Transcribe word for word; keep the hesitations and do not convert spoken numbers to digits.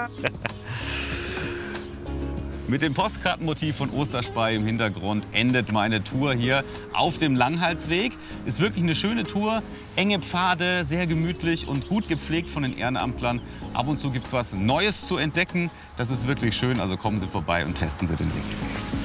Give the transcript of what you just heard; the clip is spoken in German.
Mit dem Postkartenmotiv von Osterspey im Hintergrund endet meine Tour hier auf dem Langhalsweg. Ist wirklich eine schöne Tour, enge Pfade, sehr gemütlich und gut gepflegt von den Ehrenamtlern. Ab und zu gibt es was Neues zu entdecken. Das ist wirklich schön, also kommen Sie vorbei und testen Sie den Weg.